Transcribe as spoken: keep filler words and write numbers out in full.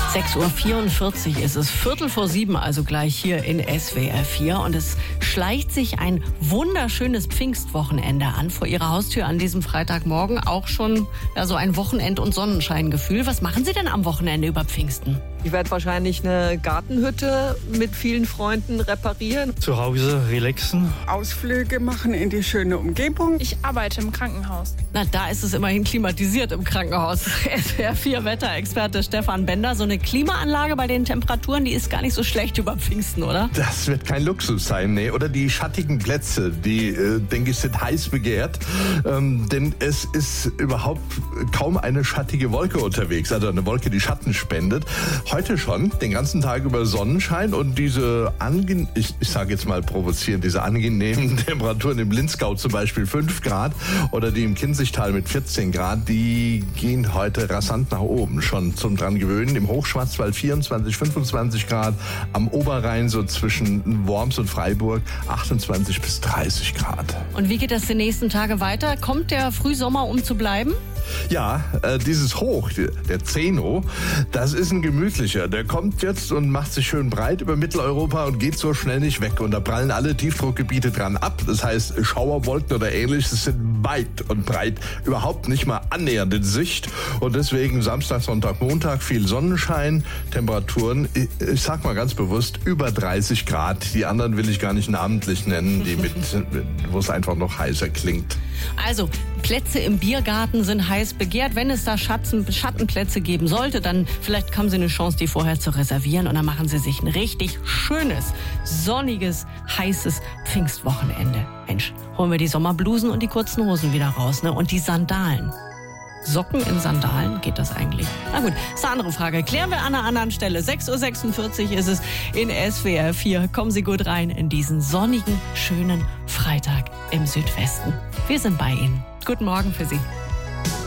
sechs Uhr vierundvierzig ist es, Viertel vor sieben, also gleich hier in S W R vier. Und es schleicht sich ein wunderschönes Pfingstwochenende an vor Ihrer Haustür an diesem Freitagmorgen. Auch schon ja, so ein Wochenend- und Sonnenscheingefühl. Was machen Sie denn am Wochenende über Pfingsten? Ich werde wahrscheinlich eine Gartenhütte mit vielen Freunden reparieren. Zu Hause relaxen. Ausflüge machen in die schöne Umgebung. Ich arbeite im Krankenhaus. Na, da ist es immerhin klimatisiert im Krankenhaus. S W R vier Wetterexperte Stefan Bender. So eine Klimaanlage bei den Temperaturen, die ist gar nicht so schlecht über Pfingsten, oder? Das wird kein Luxus sein, nee. Oder die schattigen Plätze, die, äh, denke ich, sind heiß begehrt. Ähm, denn es ist überhaupt kaum eine schattige Wolke unterwegs. Also eine Wolke, die Schatten spendet. Heute schon, den ganzen Tag über Sonnenschein und diese, ange ich, ich sage jetzt mal provozierend, diese angenehmen Temperaturen im Linzgau zum Beispiel fünf Grad oder die im Kinzigtal mit vierzehn Grad, die gehen heute rasant nach oben, schon zum dran gewöhnen. Im Hochschwarzwald vierundzwanzig, fünfundzwanzig Grad, am Oberrhein so zwischen Worms und Freiburg achtundzwanzig bis dreißig Grad. Und wie geht das die nächsten Tage weiter? Kommt der Frühsommer, um zu bleiben? Ja, äh, dieses Hoch, der Zeno, das ist ein gemütlicher. Der kommt jetzt und macht sich schön breit über Mitteleuropa und geht so schnell nicht weg. Und da prallen alle Tiefdruckgebiete dran ab. Das heißt, Schauerwolken oder ähnliches sind weit und breit überhaupt nicht mal annähernd in Sicht. Und deswegen Samstag, Sonntag, Montag viel Sonnenschein, Temperaturen, ich sag mal ganz bewusst, über dreißig Grad. Die anderen will ich gar nicht namentlich nennen, die mit, wo es einfach noch heißer klingt. Also, Plätze im Biergarten sind heiß begehrt. Wenn es da Schatten, Schattenplätze geben sollte, dann vielleicht haben Sie eine Chance, die vorher zu reservieren. Und dann machen Sie sich ein richtig schönes, sonniges, heißes Pfingstwochenende. Mensch, holen wir die Sommerblusen und die kurzen Hosen wieder raus, ne? Und die Sandalen. Socken in Sandalen, geht das eigentlich? Na gut, ist eine andere Frage. Klären wir an einer anderen Stelle. sechs Uhr sechsundvierzig ist es in S W R vier. Kommen Sie gut rein in diesen sonnigen, schönen Freitag im Südwesten. Wir sind bei Ihnen. Guten Morgen für Sie.